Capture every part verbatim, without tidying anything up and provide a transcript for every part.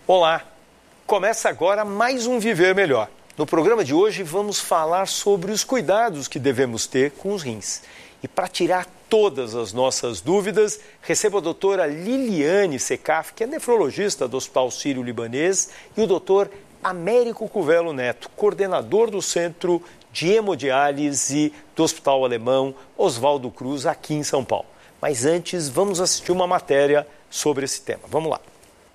Olá! Começa agora mais um Viver Melhor. No programa de hoje vamos falar sobre os cuidados que devemos ter com os rins. E para tirar todas as nossas dúvidas, recebo a doutora Liliane Secaf, que é nefrologista do Hospital Sírio-Libanês, e o doutor Américo Cuvelo Neto, coordenador do Centro de Hemodiálise do Hospital Alemão Oswaldo Cruz, aqui em São Paulo. Mas antes, vamos assistir uma matéria sobre esse tema. Vamos lá.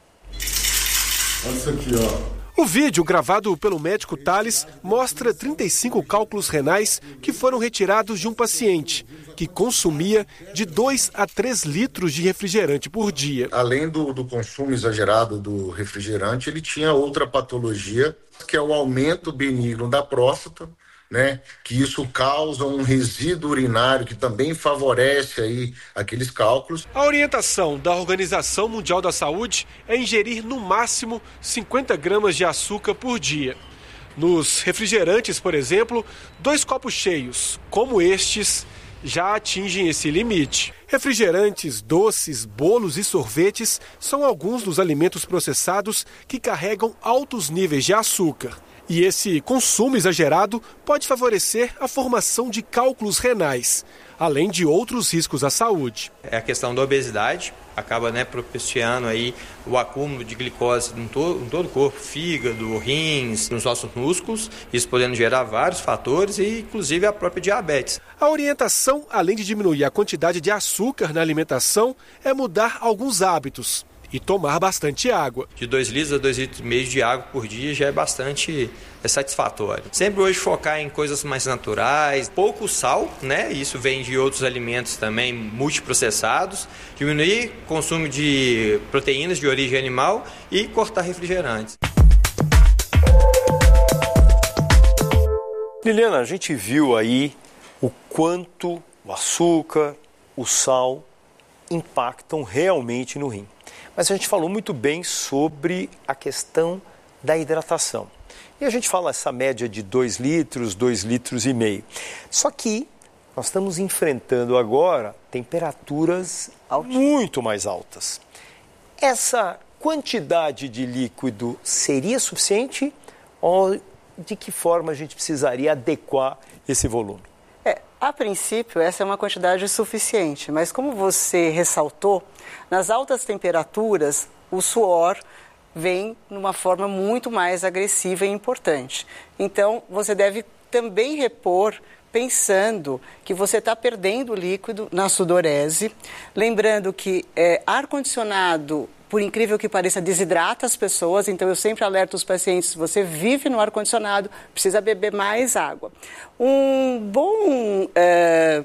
Olha isso aqui, ó. O vídeo gravado pelo médico Thales mostra trinta e cinco cálculos renais que foram retirados de um paciente que consumia de dois a três litros de refrigerante por dia. Além do, do consumo exagerado do refrigerante, ele tinha outra patologia, que é o aumento benigno da próstata, né? Que isso causa um resíduo urinário que também favorece aí aqueles cálculos. A orientação da Organização Mundial da Saúde é ingerir no máximo cinquenta gramas de açúcar por dia. Nos refrigerantes, por exemplo, dois copos cheios, como estes, já atingem esse limite. Refrigerantes, doces, bolos e sorvetes são alguns dos alimentos processados que carregam altos níveis de açúcar. E esse consumo exagerado pode favorecer a formação de cálculos renais, além de outros riscos à saúde. É a questão da obesidade, acaba né, propiciando aí o acúmulo de glicose em, to- em todo o corpo, fígado, rins, nos nossos músculos, isso podendo gerar vários fatores e inclusive a própria diabetes. A orientação, além de diminuir a quantidade de açúcar na alimentação, é mudar alguns hábitos e tomar bastante água. De dois litros a dois litros e meio de água por dia já é bastante é satisfatório. Sempre hoje focar em coisas mais naturais, pouco sal, né? Isso vem de outros alimentos também multiprocessados, diminuir o consumo de proteínas de origem animal e cortar refrigerantes. Liliana, a gente viu aí o quanto o açúcar, o sal impactam realmente no rim. Mas a gente falou muito bem sobre a questão da hidratação. E a gente fala essa média de dois litros, dois litros e meio. Só que nós estamos enfrentando agora temperaturas muito mais altas. Essa quantidade de líquido seria suficiente ou de que forma a gente precisaria adequar esse volume? É, a princípio, essa é uma quantidade suficiente, mas como você ressaltou, nas altas temperaturas, o suor vem numa forma muito mais agressiva e importante. Então, você deve também repor pensando que você está perdendo líquido na sudorese. Lembrando que é, ar-condicionado, por incrível que pareça, desidrata as pessoas. Então, eu sempre alerto os pacientes, se você vive no ar-condicionado, precisa beber mais água. Um bom é,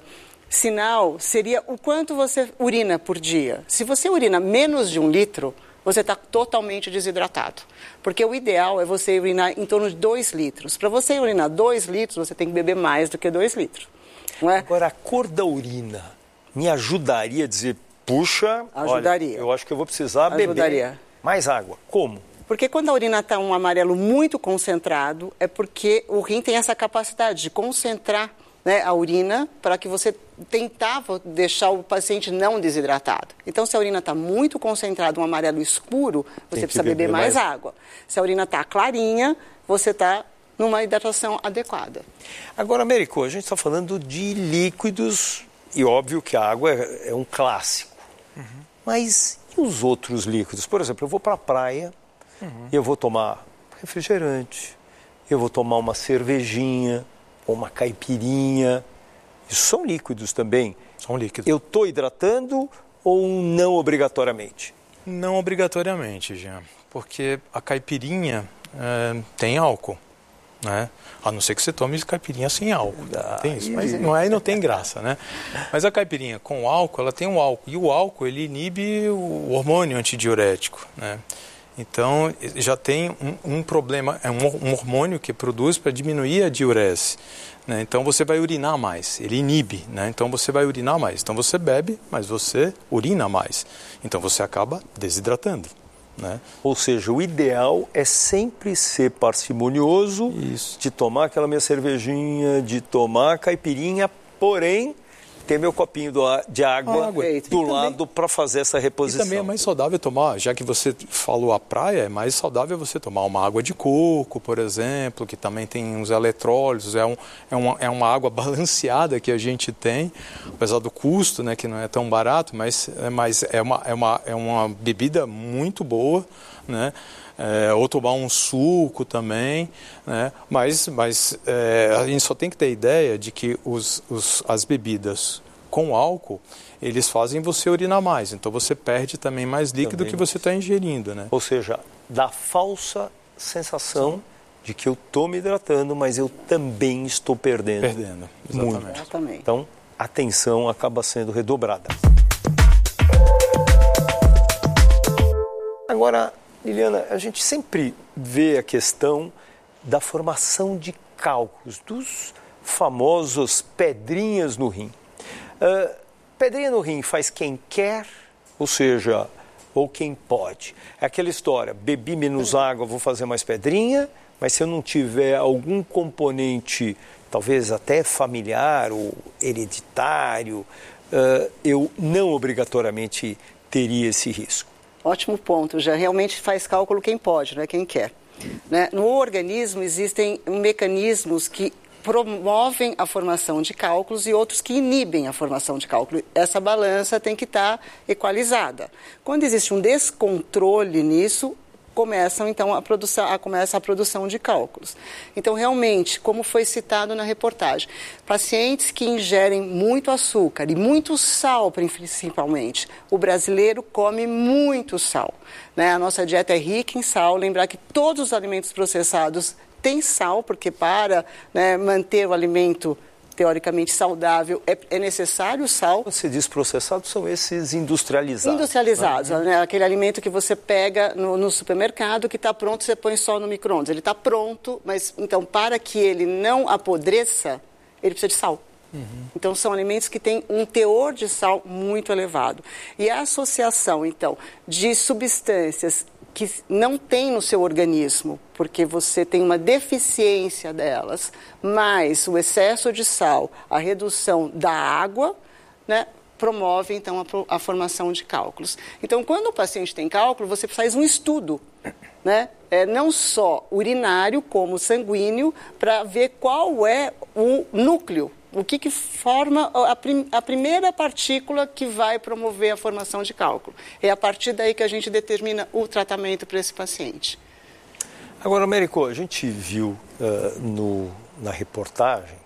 sinal seria o quanto você urina por dia. Se você urina menos de um litro, você está totalmente desidratado. Porque o ideal é você urinar em torno de dois litros. Para você urinar dois litros, você tem que beber mais do que dois litros. Não é? Agora, a cor da urina me ajudaria a dizer, puxa, ajudaria. Olha, eu acho que eu vou precisar ajudaria. beber mais água. Como? Porque quando a urina está um amarelo muito concentrado, é porque o rim tem essa capacidade de concentrar, né, a urina para que você tentava deixar o paciente não desidratado. Então, se a urina está muito concentrada, um amarelo escuro, você precisa beber, beber mais, mais água. Se a urina está clarinha, você está numa hidratação adequada. Agora, Américo, a gente está falando de líquidos e óbvio que a água é, é um clássico. Uhum. Mas e os outros líquidos? Por exemplo, eu vou para a praia uhum. e eu vou tomar refrigerante, eu vou tomar uma cervejinha, ou uma caipirinha, isso são líquidos também. São líquidos. Eu estou hidratando ou não obrigatoriamente? Não obrigatoriamente, Jean, porque a caipirinha é, tem álcool, né? A não ser que você tome caipirinha sem álcool, ah, tem isso, mas não, aí não tem graça, né? Mas a caipirinha com álcool, ela tem um álcool, e o álcool ele inibe o hormônio antidiurético, né? Então, já tem um, um problema, é um, um hormônio que produz para diminuir a diurese, né? Então, você vai urinar mais, ele inibe, né? Então, você vai urinar mais. Então, você bebe, mas você urina mais. Então, você acaba desidratando, né? Ou seja, o ideal é sempre ser parcimonioso, Isso. de tomar aquela minha cervejinha, de tomar a caipirinha, porém, ter meu copinho do, de água, água. do e lado para fazer essa reposição. E também é mais saudável tomar, já que você falou a praia, é mais saudável você tomar uma água de coco, por exemplo, que também tem uns eletrólitos, é, um, é, uma, é uma água balanceada que a gente tem, apesar do custo, né, que não é tão barato, mas, mas é, uma, é, uma, é uma bebida muito boa, né? É, ou tomar um suco também, né? mas, mas é, a gente só tem que ter ideia de que os, os, as bebidas com álcool, eles fazem você urinar mais, então você perde também mais líquido também. que você está ingerindo. Né? Ou seja, dá falsa sensação Sim. de que eu estou me hidratando, mas eu também estou perdendo. Perdendo, exatamente. Muito. exatamente. Então, a atenção acaba sendo redobrada. Agora, Liliana, a gente sempre vê a questão da formação de cálculos, dos famosos pedrinhas no rim. Uh, pedrinha no rim faz quem quer, ou seja, ou quem pode. É aquela história, bebi menos água, vou fazer mais pedrinha, mas se eu não tiver algum componente, talvez até familiar ou hereditário, uh, eu não obrigatoriamente teria esse risco. Ótimo ponto, já realmente faz cálculo quem pode, não é quem quer. Né? No organismo existem mecanismos que promovem a formação de cálculos e outros que inibem a formação de cálculo. Essa balança tem que estar equalizada. Quando existe um descontrole nisso, começam então a produção, a, começa a produção de cálculos. Então, realmente, como foi citado na reportagem, pacientes que ingerem muito açúcar e muito sal, principalmente, o brasileiro come muito sal. Né? A nossa dieta é rica em sal, lembrar que todos os alimentos processados têm sal, porque para né, manter o alimento teoricamente saudável, é, é necessário sal. Você diz processados, são esses industrializados. Industrializados, né? né? Aquele alimento que você pega no, no supermercado, que está pronto, você põe só no micro-ondas. Ele está pronto, mas então para que ele não apodreça, ele precisa de sal. Uhum. Então são alimentos que têm um teor de sal muito elevado. E a associação, então, de substâncias que não tem no seu organismo, porque você tem uma deficiência delas, mais o excesso de sal, a redução da água, né, promove, então, a, a formação de cálculos. Então, quando o paciente tem cálculo, você faz um estudo, né, é, não só urinário, como sanguíneo, para ver qual é o núcleo, o que, que forma a, prim, a primeira partícula que vai promover a formação de cálculo. É a partir daí que a gente determina o tratamento para esse paciente. Agora, Américo, a gente viu uh, no, na reportagem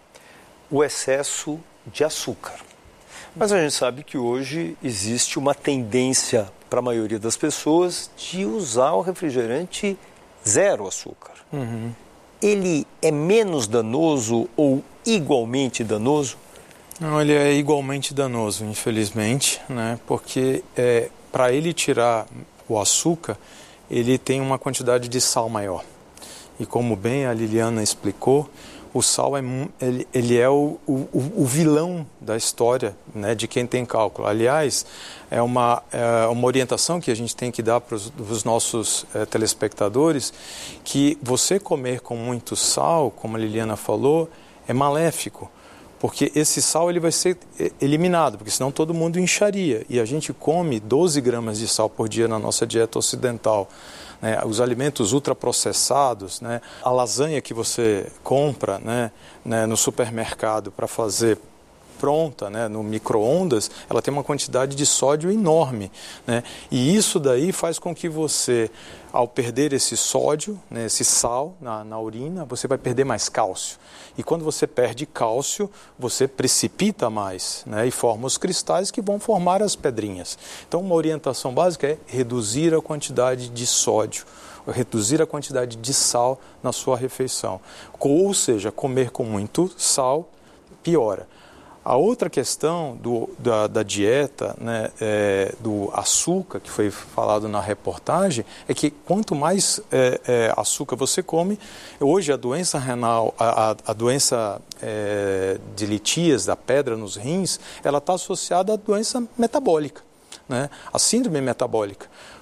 o excesso de açúcar. Mas a gente sabe que hoje existe uma tendência para a maioria das pessoas de usar o refrigerante zero açúcar. Uhum. Ele é menos danoso ou igualmente danoso? Não, ele é igualmente danoso, infelizmente, né? Porque é, para ele tirar o açúcar, ele tem uma quantidade de sal maior. E como bem a Liliana explicou, o sal é, ele, ele é o, o, o vilão da história, né, de quem tem cálculo. Aliás, é uma, é uma orientação que a gente tem que dar para os nossos é, telespectadores, que você comer com muito sal, como a Liliana falou, é maléfico, porque esse sal ele vai ser eliminado, porque senão todo mundo incharia. E a gente come doze gramas de sal por dia na nossa dieta ocidental. Né, os alimentos ultraprocessados, né, a lasanha que você compra, né, né, no supermercado para fazer pronta, né, no micro-ondas, ela tem uma quantidade de sódio enorme. Né, e isso daí faz com que você, ao perder esse sódio, né, esse sal na, na urina, você vai perder mais cálcio. E quando você perde cálcio, você precipita mais, né, e forma os cristais que vão formar as pedrinhas. Então, uma orientação básica é reduzir a quantidade de sódio, reduzir a quantidade de sal na sua refeição. Ou seja, comer com muito sal piora. A outra questão do, da, da dieta, né, é, do açúcar, que foi falado na reportagem, é que quanto mais é, é, açúcar você come, hoje a doença renal, a, a doença é, de litias, da pedra nos rins, ela está associada à doença metabólica, né, a síndrome metabólica.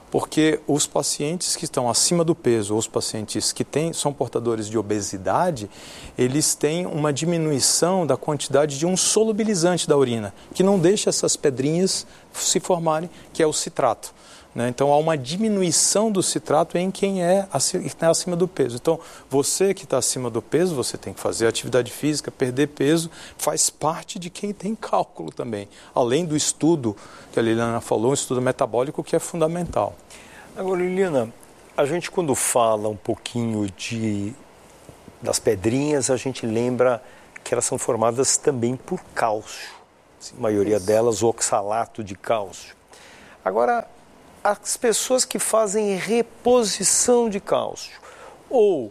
Porque os pacientes que estão acima do peso, ou os pacientes que têm, são portadores de obesidade, eles têm uma diminuição da quantidade de um solubilizante da urina, que não deixa essas pedrinhas se formarem, que é o citrato. Né? Então, há uma diminuição do citrato em quem é acima do peso. Então, você que está acima do peso, você tem que fazer atividade física, perder peso, faz parte de quem tem cálculo também. Além do estudo que a Liliana falou, um estudo metabólico que é fundamental. Agora, Liliana, a gente quando fala um pouquinho de, das pedrinhas, a gente lembra que elas são formadas também por cálcio. A maioria delas, o oxalato de cálcio. Agora, as pessoas que fazem reposição de cálcio ou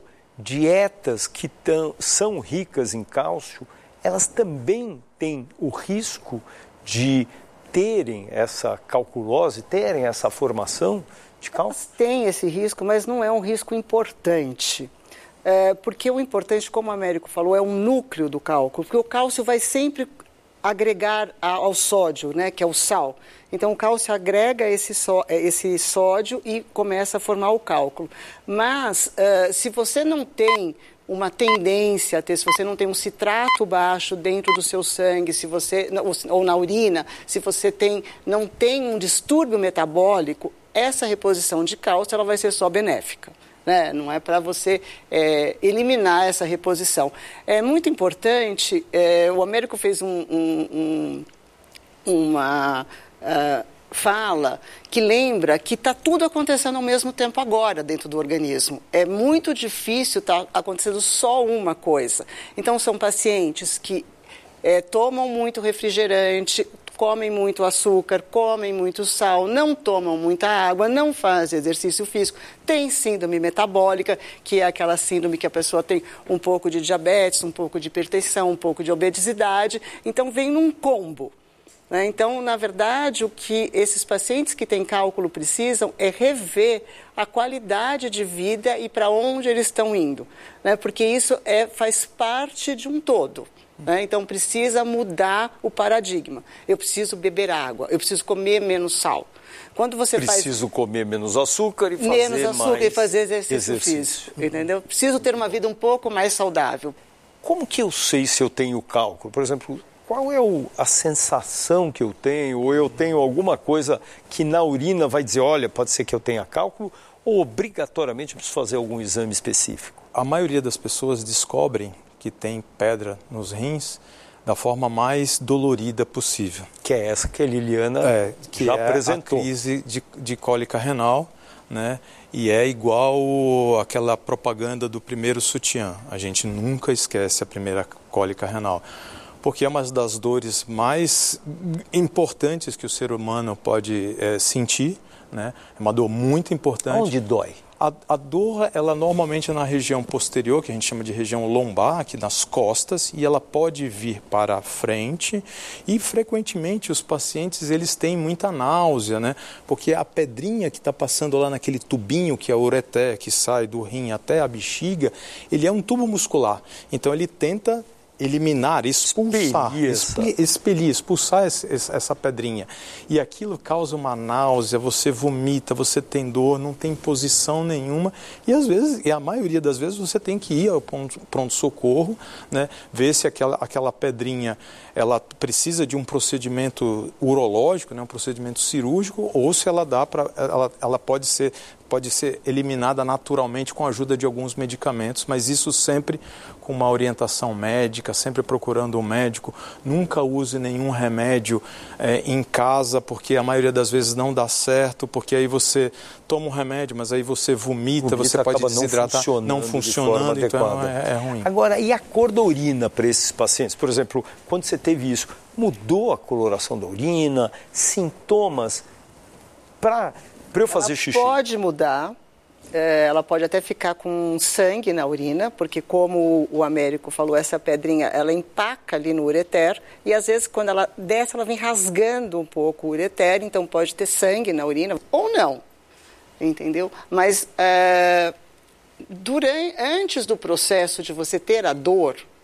dietas que tão, são ricas em cálcio, elas também têm o risco de terem essa calculose, terem essa formação de cálcio? Elas têm esse risco, mas não é um risco importante. É, porque o importante, como o Américo falou, é o núcleo do cálculo, porque o cálcio vai sempre agregar ao sódio, né, que é o sal. Então, o cálcio agrega esse, só, esse sódio e começa a formar o cálculo. Mas, uh, se você não tem uma tendência a ter, se você não tem um citrato baixo dentro do seu sangue, se você, ou na urina, se você tem, não tem um distúrbio metabólico, essa reposição de cálcio ela vai ser só benéfica. Né? Não é para você é, eliminar essa reposição. É muito importante, é, o Américo fez um, um, um, uma uh, fala que lembra que está tudo acontecendo ao mesmo tempo agora dentro do organismo. É muito difícil estar tá acontecendo só uma coisa. Então, são pacientes que é, tomam muito refrigerante, comem muito açúcar, comem muito sal, não tomam muita água, não fazem exercício físico, tem síndrome metabólica, que é aquela síndrome que a pessoa tem um pouco de diabetes, um pouco de hipertensão, um pouco de obesidade, então vem num combo. Né? Então, na verdade, o que esses pacientes que têm cálculo precisam é rever a qualidade de vida e para onde eles estão indo, né? Porque isso é, faz parte de um todo. Né? Então, precisa mudar o paradigma. Eu preciso beber água, eu preciso comer menos sal. Quando você preciso faz... comer menos açúcar e fazer menos açúcar mais e fazer exercício, exercício físico, entendeu? Preciso ter uma vida um pouco mais saudável. Como que eu sei se eu tenho cálculo? Por exemplo, qual é o, a sensação que eu tenho? Ou eu tenho alguma coisa que na urina vai dizer, olha, pode ser que eu tenha cálculo? Ou obrigatoriamente eu preciso fazer algum exame específico? A maioria das pessoas descobrem que tem pedra nos rins da forma mais dolorida possível. Que é essa que a Liliana é, que já é apresentou. A crise de, de cólica renal, né? E é igual aquela propaganda do primeiro sutiã. A gente nunca esquece a primeira cólica renal, porque é uma das dores mais importantes que o ser humano pode é, sentir, né? É uma dor muito importante. Onde dói? A, a dor, ela normalmente é na região posterior, que a gente chama de região lombar, aqui nas costas, e ela pode vir para a frente e, frequentemente, os pacientes, eles têm muita náusea, né? Porque a pedrinha que está passando lá naquele tubinho, que é o ureter, que sai do rim até a bexiga, ele é um tubo muscular. Então, ele tenta eliminar, expulsar, expelir, expelir, expelir expulsar esse, essa pedrinha. E aquilo causa uma náusea, você vomita, você tem dor, não tem posição nenhuma. E às vezes, e a maioria das vezes, você tem que ir ao pronto-socorro, né, ver se aquela, aquela pedrinha ela precisa de um procedimento urológico, né, um procedimento cirúrgico, ou se ela dá para, ela, ela pode ser pode ser eliminada naturalmente com a ajuda de alguns medicamentos, mas isso sempre com uma orientação médica, sempre procurando um médico. Nunca use nenhum remédio é, em casa, porque a maioria das vezes não dá certo, porque aí você toma um remédio, mas aí você vomita, vomita você pode desidratar, não funcionando, não funcionando de então é, é ruim. Agora, e a cor da urina para esses pacientes? Por exemplo, quando você teve isso, mudou a coloração da urina, sintomas para... Para eu fazer ela xixi? Pode mudar, é, ela pode até ficar com sangue na urina, porque como o Américo falou, essa pedrinha, ela empaca ali no ureter, e às vezes quando ela desce, ela vem rasgando um pouco o ureter, então pode ter sangue na urina, ou não, entendeu? Mas é, durante, antes do processo de você ter a dor,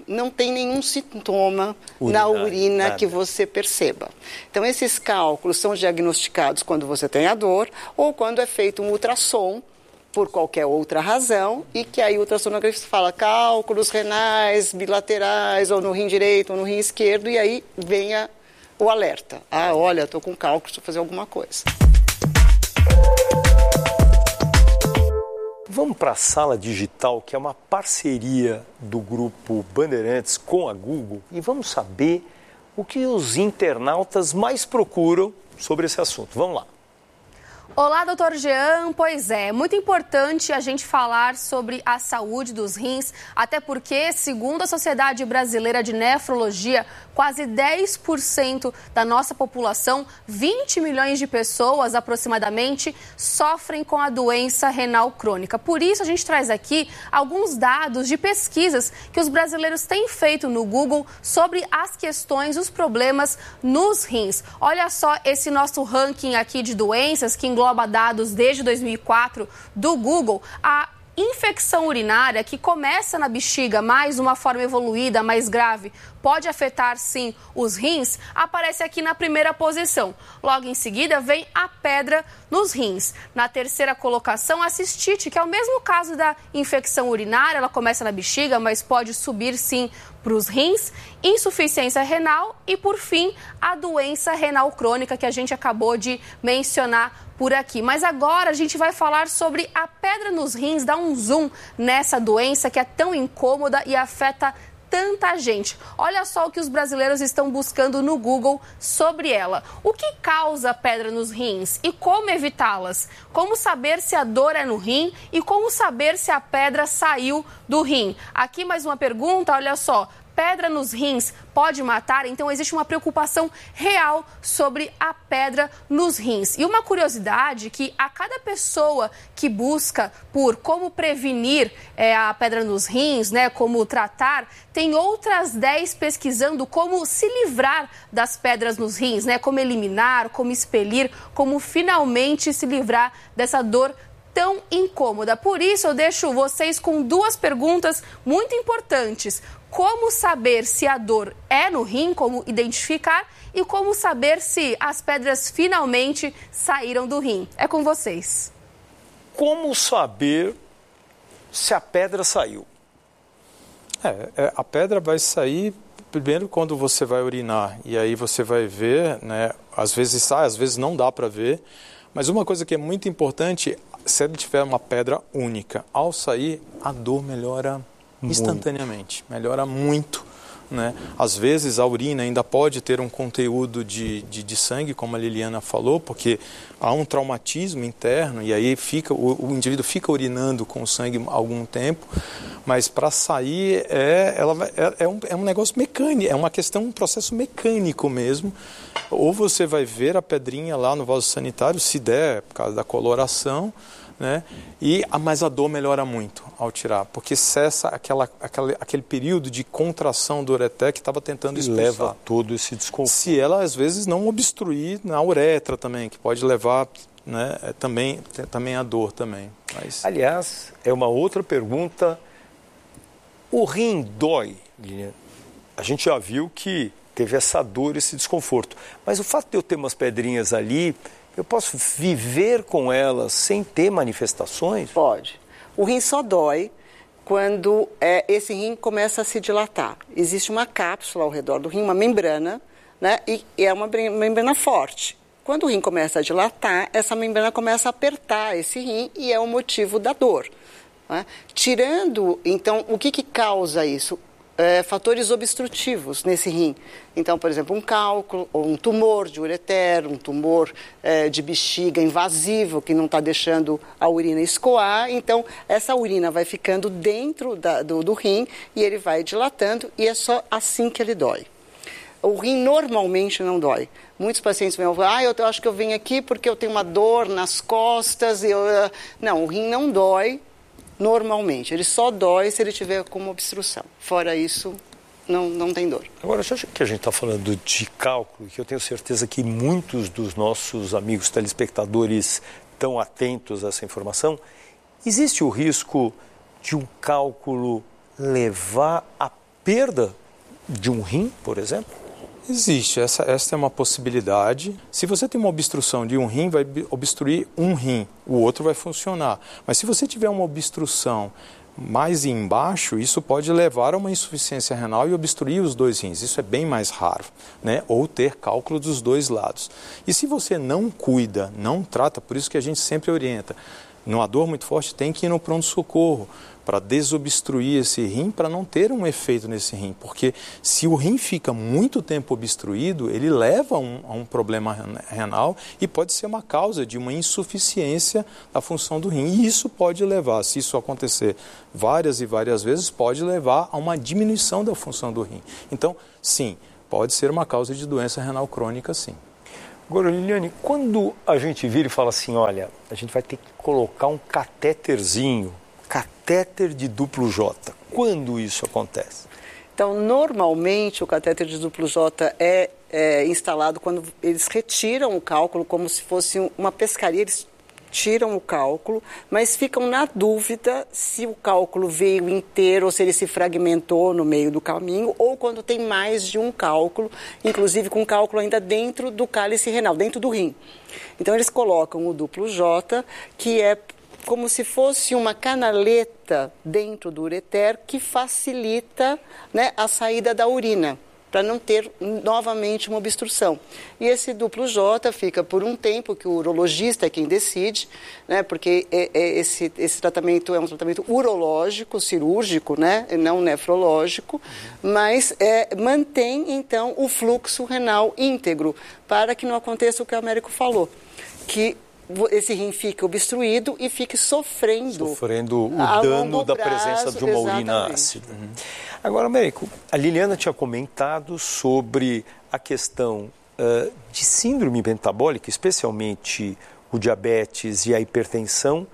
não tem nenhum sintoma Urinário, na urina nada. que você perceba. Então, esses cálculos são diagnosticados quando você tem a dor ou quando é feito um ultrassom por qualquer outra razão e que aí o ultrassonografista fala cálculos renais, bilaterais, ou no rim direito ou no rim esquerdo, e aí vem a, o alerta. Ah, olha, estou com cálculos, preciso fazer alguma coisa. Vamos para a Sala Digital, que é uma parceria do Grupo Bandeirantes com a Google, e vamos saber o que os internautas mais procuram sobre esse assunto. Vamos lá. Olá, doutor Jean. Pois é, muito importante a gente falar sobre a saúde dos rins, até porque, segundo a Sociedade Brasileira de Nefrologia, quase dez por cento da nossa população, vinte milhões de pessoas aproximadamente, sofrem com a doença renal crônica. Por isso, a gente traz aqui alguns dados de pesquisas que os brasileiros têm feito no Google sobre as questões, os problemas nos rins. Olha só esse nosso ranking aqui de doenças que engloba dados desde dois mil e quatro do Google. A infecção urinária, que começa na bexiga, mas uma forma evoluída, mais grave, pode afetar sim os rins, aparece aqui na primeira posição. Logo em seguida vem a pedra nos rins. Na terceira colocação, a cistite, que é o mesmo caso da infecção urinária, ela começa na bexiga, mas pode subir sim para os rins, insuficiência renal e, por fim, a doença renal crônica que a gente acabou de mencionar por aqui. Mas agora a gente vai falar sobre a pedra nos rins, dar um zoom nessa doença que é tão incômoda e afeta tanta gente. Olha só o que os brasileiros estão buscando no Google sobre ela. O que causa pedra nos rins e como evitá-las? Como saber se a dor é no rim e como saber se a pedra saiu do rim? Aqui mais uma pergunta, olha só. Pedra nos rins pode matar? Então existe uma preocupação real sobre a pedra nos rins. E uma curiosidade que a cada pessoa que busca por como prevenir é, a pedra nos rins, né, como tratar, tem outras dez pesquisando como se livrar das pedras nos rins, né, como eliminar, como expelir, como finalmente se livrar dessa dor tão incômoda. Por isso eu deixo vocês com duas perguntas muito importantes. Como saber se a dor é no rim, como identificar, e como saber se as pedras finalmente saíram do rim. É com vocês. Como saber se a pedra saiu? É, é, a pedra vai sair primeiro quando você vai urinar, e aí você vai ver, né, às vezes sai, às vezes não dá para ver, mas uma coisa que é muito importante, se ele tiver uma pedra única, ao sair, a dor melhora instantaneamente, melhora muito, né? Às vezes a urina ainda pode ter um conteúdo de, de, de sangue, como a Liliana falou, porque há um traumatismo interno e aí fica, o, o indivíduo fica urinando com sangue há algum tempo, mas para sair é, ela, é, é, um, é um negócio mecânico, é uma questão, um processo mecânico mesmo. Ou você vai ver a pedrinha lá no vaso sanitário, se der, por causa da coloração, né? E, mas a dor melhora muito ao tirar, porque cessa aquela, aquela, aquele período de contração do ureter que estava tentando expulsar. Leva todo esse desconforto. Se ela, às vezes, não obstruir na uretra também, que pode levar, né, também, também a dor também. Mas... Aliás, é uma outra pergunta. O rim dói, Liliana? A gente já viu que teve essa dor, esse desconforto. Mas o fato de eu ter umas pedrinhas ali, eu posso viver com elas sem ter manifestações? Pode. O rim só dói quando é, esse rim começa a se dilatar. Existe uma cápsula ao redor do rim, uma membrana, né? E, e é uma membrana forte. Quando o rim começa a dilatar, essa membrana começa a apertar esse rim e é o motivo da dor, né? Tirando, então, o que, que causa isso? É, fatores obstrutivos nesse rim. Então, por exemplo, um cálculo, ou um tumor de ureter, um tumor é, de bexiga invasivo que não está deixando a urina escoar. Então, essa urina vai ficando dentro da, do, do rim e ele vai dilatando e é só assim que ele dói. O rim normalmente não dói. Muitos pacientes vêm falar, ah, eu acho que eu venho aqui porque eu tenho uma dor nas costas. E eu... Não, o rim não dói. Normalmente, ele só dói se ele tiver como obstrução. Fora isso, não, não tem dor. Agora, já que a gente está falando de cálculo, que eu tenho certeza que muitos dos nossos amigos telespectadores estão atentos a essa informação, existe o risco de um cálculo levar a perda de um rim, por exemplo? Existe, essa, essa é uma possibilidade. Se você tem uma obstrução de um rim, vai obstruir um rim, o outro vai funcionar. Mas se você tiver uma obstrução mais embaixo, isso pode levar a uma insuficiência renal e obstruir os dois rins. Isso é bem mais raro, né? Ou ter cálculo dos dois lados. E se você não cuida, não trata, por isso que a gente sempre orienta, numa dor muito forte tem que ir no pronto-socorro para desobstruir esse rim, para não ter um efeito nesse rim. Porque se o rim fica muito tempo obstruído, ele leva a um, a um problema renal e pode ser uma causa de uma insuficiência da função do rim. E isso pode levar, se isso acontecer várias e várias vezes, pode levar a uma diminuição da função do rim. Então, sim, pode ser uma causa de doença renal crônica, sim. Agora, Liliane, quando a gente vira e fala assim, olha, a gente vai ter que colocar um catéterzinho, catéter de duplo J, quando isso acontece? Então, normalmente, o catéter de duplo J é, é instalado quando eles retiram o cálculo, como se fosse uma pescaria, eles tiram o cálculo, mas ficam na dúvida se o cálculo veio inteiro ou se ele se fragmentou no meio do caminho, ou quando tem mais de um cálculo, inclusive com cálculo ainda dentro do cálice renal, dentro do rim. Então, eles colocam o duplo J, que é como se fosse uma canaleta dentro do ureter que facilita, né, a saída da urina, para não ter novamente uma obstrução. E esse duplo J fica por um tempo, que o urologista é quem decide, né, porque é, é esse, esse tratamento é um tratamento urológico, cirúrgico, né, e não nefrológico, uhum. mas é, mantém, então, o fluxo renal íntegro, para que não aconteça o que o Américo falou, que esse rim fique obstruído e fique sofrendo... Sofrendo o dano da prazo, presença de uma exatamente. urina ácida. Uhum. Agora, Américo, a Liliana tinha comentado sobre a questão uh, de síndrome metabólica, especialmente o diabetes e a hipertensão,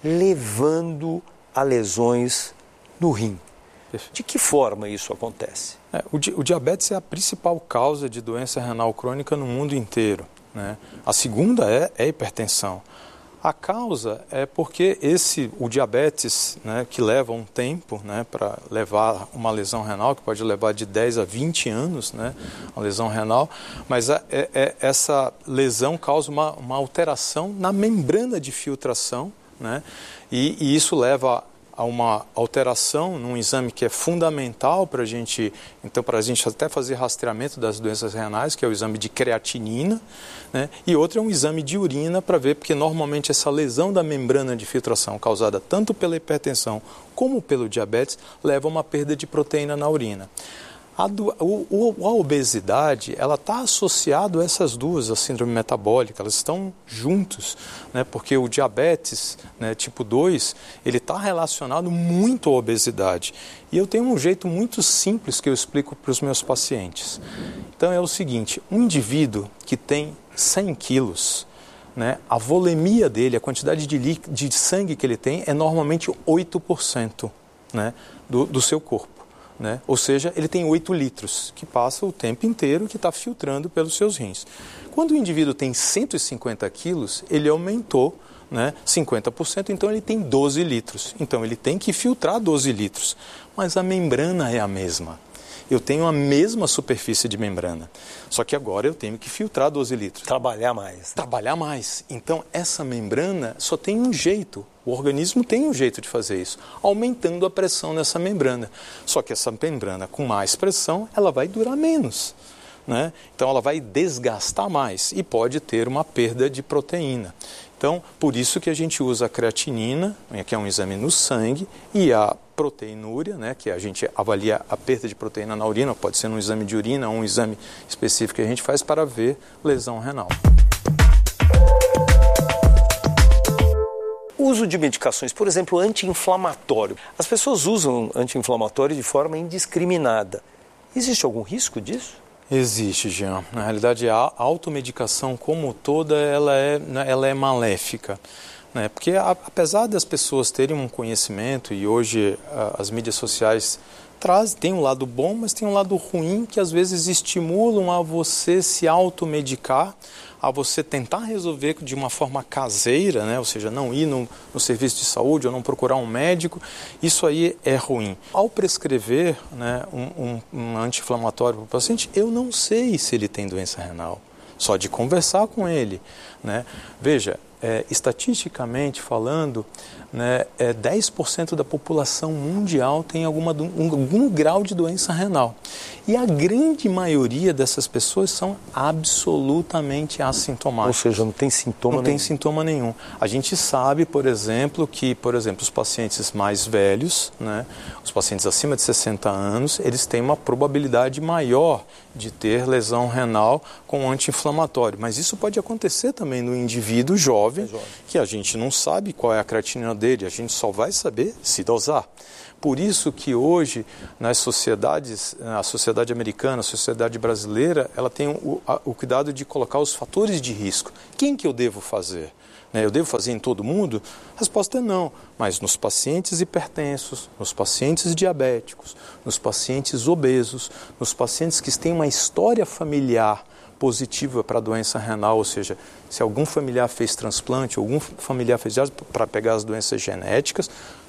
levando a lesões no rim. De que forma isso acontece? É, o, di- o diabetes é a principal causa de doença renal crônica no mundo inteiro. Né? A segunda é, é a hipertensão. A causa é porque esse, o diabetes, né, que leva um tempo, né, para levar uma lesão renal, que pode levar de dez a vinte anos, né, uma lesão renal, mas a, é, é, essa lesão causa uma, uma alteração na membrana de filtração, né, e, e isso leva a uma alteração num exame que é fundamental para a gente, então para a gente até fazer rastreamento das doenças renais, que é o exame de creatinina, né? E outro é um exame de urina para ver, porque normalmente essa lesão da membrana de filtração causada tanto pela hipertensão como pelo diabetes leva a uma perda de proteína na urina. A, do, o, a obesidade, ela está associada a essas duas, a síndrome metabólica, elas estão juntos, né? Porque o diabetes, né, tipo dois, ele está relacionado muito à obesidade. E eu tenho um jeito muito simples que eu explico para os meus pacientes. Então é o seguinte, um indivíduo que tem cem quilos, né, a volemia dele, a quantidade de, líquido, de sangue que ele tem é normalmente oito por cento, né, do, do seu corpo. Né? Ou seja, ele tem oito litros, que passa o tempo inteiro que está filtrando pelos seus rins. Quando o indivíduo tem cento e cinquenta quilos, ele aumentou, né, cinquenta por cento, então ele tem doze litros. Então ele tem que filtrar doze litros, mas a membrana é a mesma. Eu tenho a mesma superfície de membrana, só que agora eu tenho que filtrar doze litros. Trabalhar mais. Trabalhar mais. Então, essa membrana só tem um jeito, o organismo tem um jeito de fazer isso, aumentando a pressão nessa membrana. Só que essa membrana, com mais pressão, ela vai durar menos, né? Então, ela vai desgastar mais e pode ter uma perda de proteína. Então, por isso que a gente usa a creatinina, que é um exame no sangue, e a proteinúria, né, que a gente avalia a perda de proteína na urina, pode ser um exame de urina ou um exame específico que a gente faz para ver lesão renal. Uso de medicações, por exemplo, anti-inflamatório. As pessoas usam anti-inflamatório de forma indiscriminada. Existe algum risco disso? Existe, Jean. Na realidade, a automedicação como toda, ela é, ela é maléfica. né? Porque a, apesar das pessoas terem um conhecimento, e hoje a, as mídias sociais trazem, tem um lado bom, mas tem um lado ruim, que às vezes estimulam a você se automedicar, a você tentar resolver de uma forma caseira, né? Ou seja, não ir no, no serviço de saúde ou não procurar um médico, isso aí é ruim. Ao prescrever, né, um, um, um anti-inflamatório para o paciente, eu não sei se ele tem doença renal, só de conversar com ele, né? Veja, é, estatisticamente falando, né, é, dez por cento da população mundial tem alguma, um, algum grau de doença renal. E a grande maioria dessas pessoas são absolutamente assintomáticas. Ou seja, não tem sintoma não nenhum. Não tem sintoma nenhum. A gente sabe, por exemplo, que, por exemplo, os pacientes mais velhos, né, os pacientes acima de sessenta anos, eles têm uma probabilidade maior de ter lesão renal com anti-inflamatório. Mas isso pode acontecer também no indivíduo jovem, é jovem, que a gente não sabe qual é a creatinina dele, a gente só vai saber se dosar. Por isso que hoje, nas sociedades, a sociedade americana, a sociedade brasileira, ela tem o, a, o cuidado de colocar os fatores de risco. Quem que eu devo fazer? Né, eu devo fazer em todo mundo? A resposta é não, mas nos pacientes hipertensos, nos pacientes diabéticos, nos pacientes obesos, nos pacientes que têm uma história familiar positiva para a doença renal, ou seja, se algum familiar fez transplante, algum familiar fez para pegar as doenças genéticas,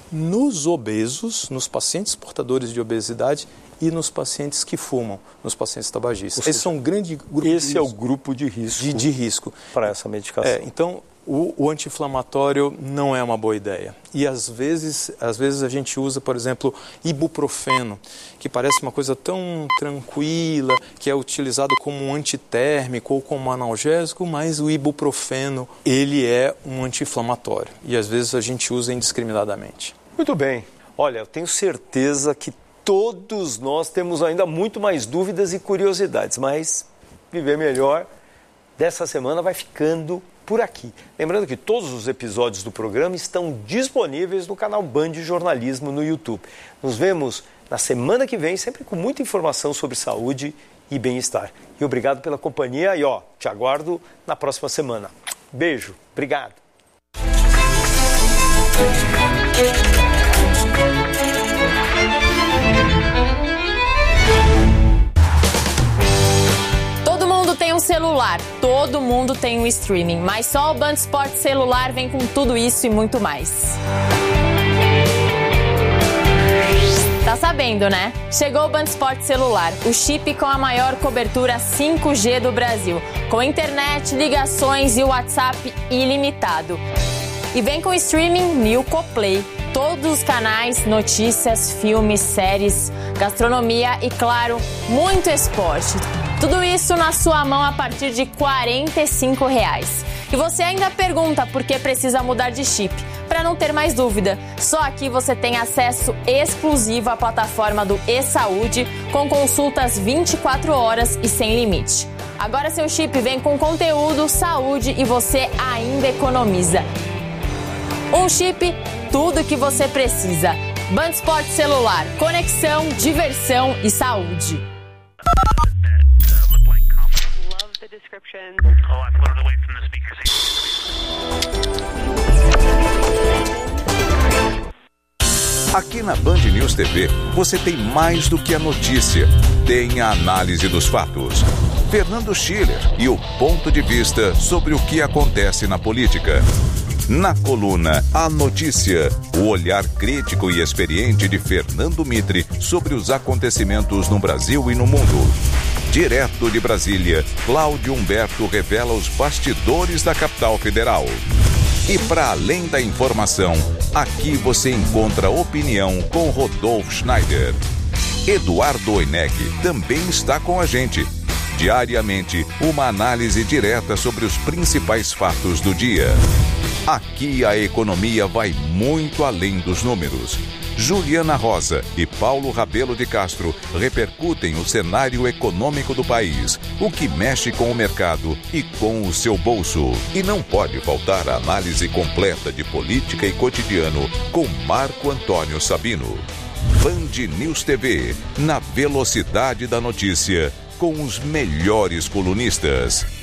nos obesos, nos pacientes portadores de obesidade e nos pacientes que fumam, nos pacientes tabagistas. Seja, esse é um grande grupo esse de é risco, o grupo de risco, de, de risco. para essa medicação. É, então, o, o anti-inflamatório não é uma boa ideia. E às vezes, às vezes a gente usa, por exemplo, ibuprofeno, que parece uma coisa tão tranquila, que é utilizado como um antitérmico ou como analgésico, mas o ibuprofeno, ele é um anti-inflamatório. E às vezes a gente usa indiscriminadamente. Muito bem. Olha, eu tenho certeza que todos nós temos ainda muito mais dúvidas e curiosidades, mas Viver Melhor dessa semana vai ficando por aqui. Lembrando que todos os episódios do programa estão disponíveis no canal Band Jornalismo no YouTube. Nos vemos na semana que vem, sempre com muita informação sobre saúde e bem-estar. E obrigado pela companhia e ó, te aguardo na próxima semana. Beijo, obrigado. Todo mundo tem um celular, todo mundo tem um streaming, mas só o Band Esportes Celular vem com tudo isso e muito mais. Tá sabendo, né? Chegou o Band Esportes Celular, o chip com a maior cobertura cinco G do Brasil, com internet, ligações e WhatsApp ilimitado. E vem com streaming Milko Play. Todos os canais, notícias, filmes, séries, gastronomia e, claro, muito esporte. Tudo isso na sua mão a partir de quarenta e cinco reais. E você ainda pergunta por que precisa mudar de chip. Para não ter mais dúvida, só aqui você tem acesso exclusivo à plataforma do eSaúde, com consultas vinte e quatro horas e sem limite. Agora seu chip vem com conteúdo, saúde e você ainda economiza. Um chip, tudo que você precisa. Band Esportes Celular, conexão, diversão e saúde. Aqui na Band News T V, você tem mais do que a notícia. Tem a análise dos fatos. Fernando Schiller e o ponto de vista sobre o que acontece na política. Na coluna A Notícia, o olhar crítico e experiente de Fernando Mitre sobre os acontecimentos no Brasil e no mundo. Direto de Brasília, Cláudio Humberto revela os bastidores da capital federal. E para além da informação, aqui você encontra opinião com Rodolfo Schneider. Eduardo Oineg também está com a gente. Diariamente, uma análise direta sobre os principais fatos do dia. Aqui a economia vai muito além dos números. Juliana Rosa e Paulo Rabelo de Castro repercutem o cenário econômico do país, o que mexe com o mercado e com o seu bolso. E não pode faltar a análise completa de política e cotidiano com Marco Antônio Sabino. Band News T V, na velocidade da notícia, com os melhores colunistas.